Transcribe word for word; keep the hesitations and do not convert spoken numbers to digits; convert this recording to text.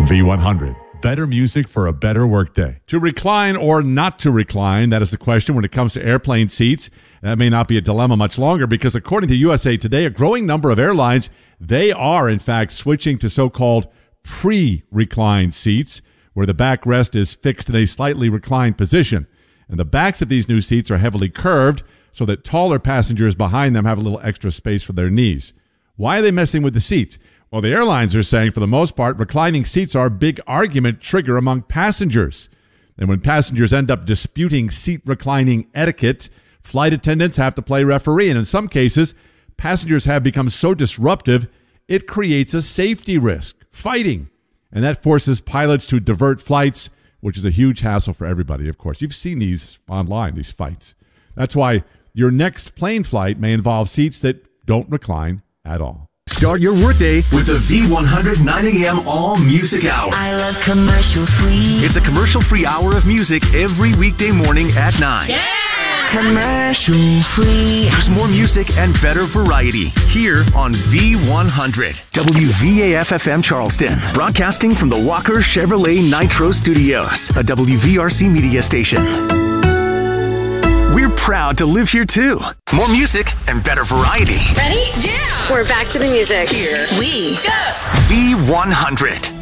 V one hundred. Better music for a better workday. To recline or not to recline, that is the question when it comes to airplane seats. That may not be a dilemma much longer because according to U S A Today, a growing number of airlines, they are in fact switching to so-called pre-reclined seats where the backrest is fixed in a slightly reclined position. And the backs of these new seats are heavily curved so that taller passengers behind them have a little extra space for their knees. Why are they messing with the seats? Well, the airlines are saying, for the most part, reclining seats are a big argument trigger among passengers. And when passengers end up disputing seat reclining etiquette, flight attendants have to play referee. And in some cases, passengers have become so disruptive, it creates a safety risk, fighting. And that forces pilots to divert flights, which is a huge hassle for everybody, of course. You've seen these online, these fights. That's why your next plane flight may involve seats that don't recline at all. Start your workday with the V one hundred nine a.m. All Music Hour. I love commercial free. It's a commercial-free hour of music every weekday morning at nine. Yeah! Commercial free. There's more music and better variety here on V one hundred. W V A F F M Charleston, broadcasting from the Walker Chevrolet Nitro Studios, a W V R C media station. We're proud to live here too. More music and better variety. Ready? Yeah! We're back to the music. Here we go. V one hundred.